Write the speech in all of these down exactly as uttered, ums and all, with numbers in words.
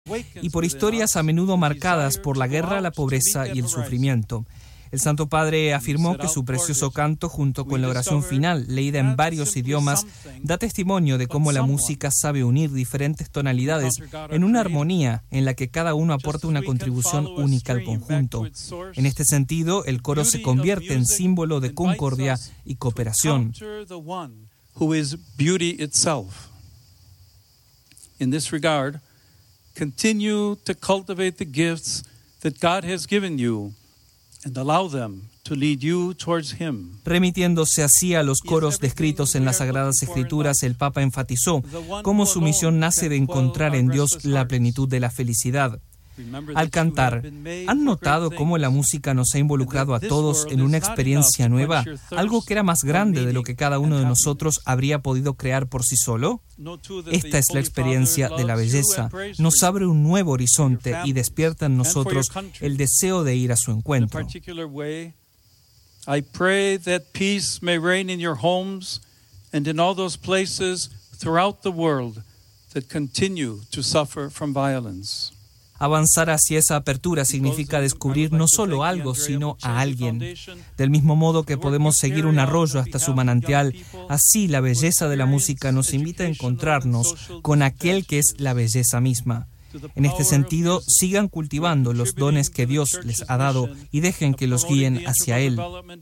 y por historias a menudo marcadas por la guerra, la pobreza y el sufrimiento. El Santo Padre afirmó que su precioso canto, junto con la oración final, leída en varios idiomas, da testimonio de cómo la música sabe unir diferentes tonalidades en una armonía en la que cada uno aporta una contribución única al conjunto. En este sentido, el coro se convierte en símbolo de concordia y cooperación. In this regard, continue to cultivate the gifts that God has given you and allow them to lead you towards Him. Remitiéndose así a los coros descritos en las Sagradas Escrituras, el Papa enfatizó cómo su misión nace de encontrar en Dios la plenitud de la felicidad. Al cantar, ¿han notado cómo la música nos ha involucrado a todos en una experiencia nueva, algo que era más grande de lo que cada uno de nosotros habría podido crear por sí solo? Esta es la experiencia de la belleza. Nos abre un nuevo horizonte y despierta en nosotros el deseo de ir a su encuentro. I pray that peace may reign in your homes and in all those places throughout the world that continue to suffer from violence. Avanzar hacia esa apertura significa descubrir no solo algo, sino a alguien. Del mismo modo que podemos seguir un arroyo hasta su manantial, así la belleza de la música nos invita a encontrarnos con aquel que es la belleza misma. En este sentido, sigan cultivando los dones que Dios les ha dado y dejen que los guíen hacia Él.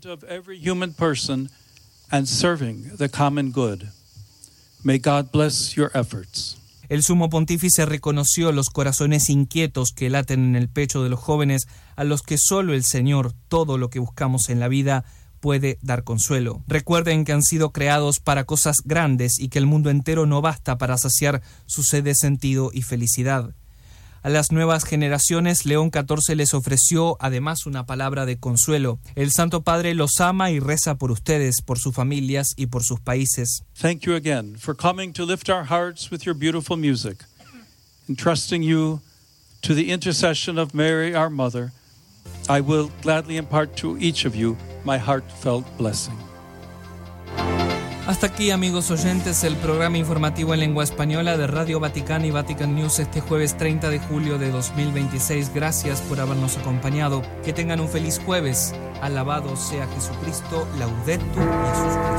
May God bless your efforts. El Sumo Pontífice reconoció los corazones inquietos que laten en el pecho de los jóvenes, a los que solo el Señor, todo lo que buscamos en la vida, puede dar consuelo. Recuerden que han sido creados para cosas grandes y que el mundo entero no basta para saciar su sed de sentido y felicidad. A las nuevas generaciones, León catorce les ofreció además una palabra de consuelo. El Santo Padre los ama y reza por ustedes, por sus familias y por sus países. Thank you again for coming to lift our hearts with your beautiful music. Entrusting you to the intercession of Mary, our Mother, I will gladly impart to each of you my heartfelt blessing. Hasta aquí, amigos oyentes, el programa informativo en lengua española de Radio Vaticana y Vatican News este jueves treinta de julio de dos mil veintiséis. Gracias por habernos acompañado. Que tengan un feliz jueves. Alabado sea Jesucristo, Laudetur Jesus Christus.